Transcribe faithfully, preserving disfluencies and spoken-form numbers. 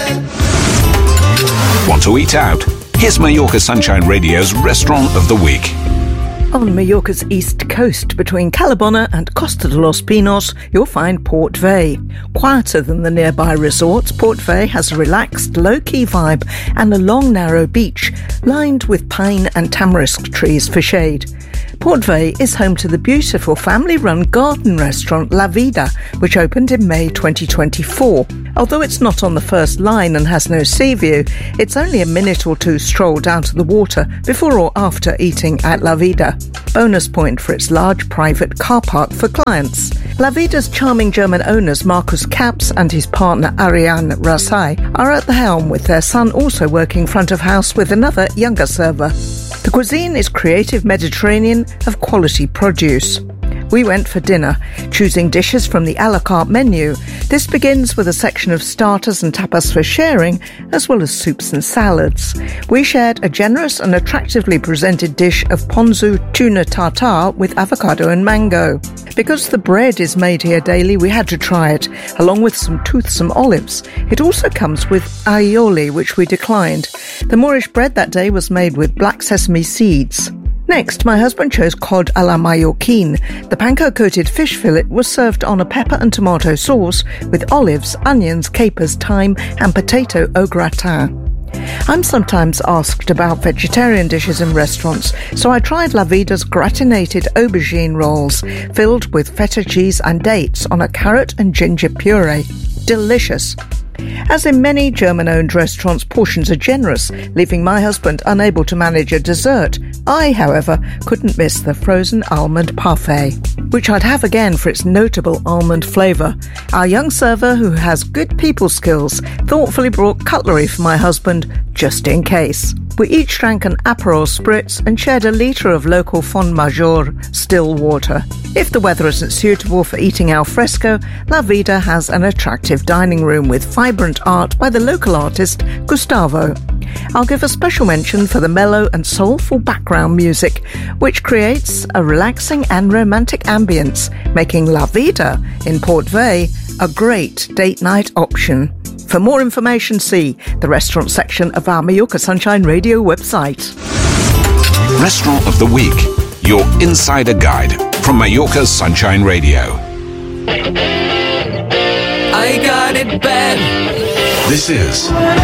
Want to eat out? Here's Mallorca Sunshine Radio's Restaurant of the Week. On Mallorca's east coast, between Calabona and Costa de los Pinos, you'll find Port Vey. Quieter than the nearby resorts, Port Vey has a relaxed, low-key vibe and a long, narrow beach, lined with pine and tamarisk trees for shade. Port Vey is home to the beautiful family-run garden restaurant La Vida, which opened in May twenty twenty-four. Although it's not on the first line and has no sea view, it's only a minute or two stroll down to the water before or after eating at La Vida. Bonus point for its large private car park for clients. La Vida's charming German owners Markus Kaps and his partner Ariane Rasai are at the helm, with their son also working front of house with another younger server. The cuisine is creative Mediterranean of quality produce. We went for dinner, choosing dishes from the a la carte menu. This begins with a section of starters and tapas for sharing, as well as soups and salads. We shared a generous and attractively presented dish of ponzu tuna tartare with avocado and mango. Because the bread is made here daily, we had to try it, along with some toothsome olives. It also comes with aioli, which we declined. The Moorish bread that day was made with black sesame seeds. Next, my husband chose cod à la Mallorquine. The panko-coated fish fillet was served on a pepper and tomato sauce with olives, onions, capers, thyme and potato au gratin. I'm sometimes asked about vegetarian dishes in restaurants, so I tried La Vida's gratinated aubergine rolls, filled with feta cheese and dates on a carrot and ginger puree. Delicious. As in many German-owned restaurants, portions are generous, leaving my husband unable to manage a dessert. I, however, couldn't miss the frozen almond parfait, which I'd have again for its notable almond flavour. Our young server, who has good people skills, thoughtfully brought cutlery for my husband, just in case. We each drank an Aperol Spritz and shared a litre of local Fond Major still water. If the weather isn't suitable for eating al fresco, La Vida has an attractive dining room with vibrant art by the local artist Gustavo. I'll give a special mention for the mellow and soulful background music, which creates a relaxing and romantic ambience, making La Vida in Port Vey a great date night option. For more information, see the restaurant section of our Mallorca Sunshine Radio website. Restaurant of the Week, your insider guide from Mallorca Sunshine Radio. I got it bad. This is